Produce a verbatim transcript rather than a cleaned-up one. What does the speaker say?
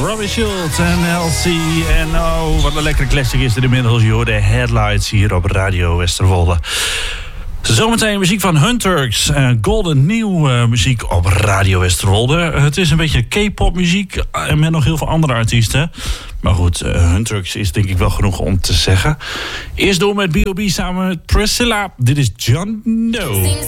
Robbie Schultz en L C. En oh, wat een lekkere classic is er inmiddels. Je hoort de Headlights hier op Radio Westerwolde. Zometeen muziek van Hunturks. Uh, Golden New uh, muziek op Radio Westerwolde. Het is een beetje K-pop muziek. En met nog heel veel andere artiesten. Maar goed, uh, Hunturks is denk ik wel genoeg om te zeggen. Eerst door met B O B samen met Priscilla. Dit is John Doe.